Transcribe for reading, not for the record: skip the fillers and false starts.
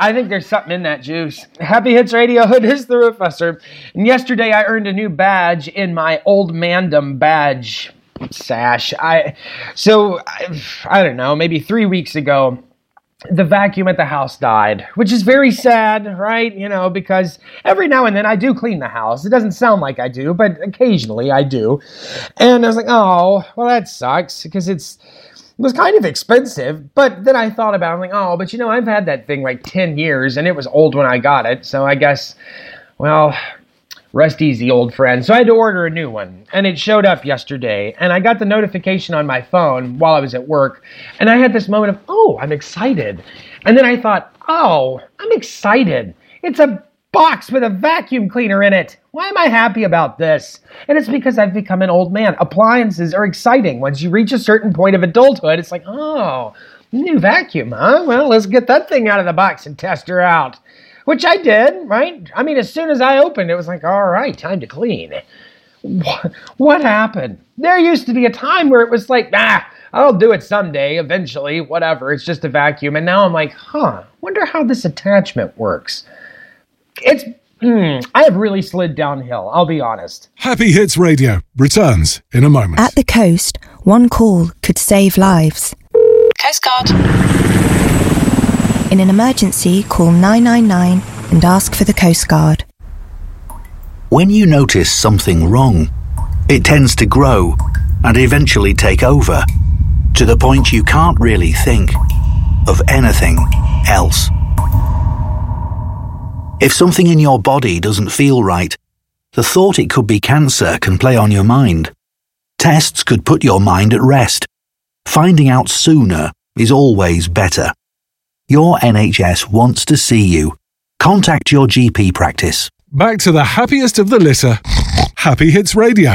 I think there's something in that juice. Happy Hits Radio, it is the Professor. And yesterday I earned a new badge in my old mandom badge sash. I don't know, maybe 3 weeks ago, the vacuum at the house died, which is very sad, right? You know, because every now and then I do clean the house. It doesn't sound like I do, but occasionally I do. And I was like, oh, well, that sucks, because it was kind of expensive. But then I thought about it, I'm like, oh, but you know, I've had that thing like 10 years, and it was old when I got it. So I guess, well, rest easy, old friend. So I had to order a new one, and it showed up yesterday, and I got the notification on my phone while I was at work, and I had this moment of, oh, I'm excited. And then I thought, oh, I'm excited. It's a box with a vacuum cleaner in it. Why am I happy about this? And it's because I've become an old man. Appliances are exciting. Once you reach a certain point of adulthood, it's like, oh, new vacuum, huh? Well, let's get that thing out of the box and test her out. Which I did, right? I mean, as soon as I opened, it was like, all right, time to clean. What happened? There used to be a time where it was like, I'll do it someday, eventually, whatever. It's just a vacuum. And now I'm like, wonder how this attachment works. I have really slid downhill, I'll be honest. Happy Hits Radio returns in a moment. At the coast, one call could save lives. Coast Guard. In an emergency, call 999 and ask for the Coast Guard. When you notice something wrong, it tends to grow and eventually take over, to the point you can't really think of anything else. If something in your body doesn't feel right, the thought it could be cancer can play on your mind. Tests could put your mind at rest. Finding out sooner is always better. Your NHS wants to see you. Contact your GP practice. Back to the happiest of the litter. Happy Hits Radio.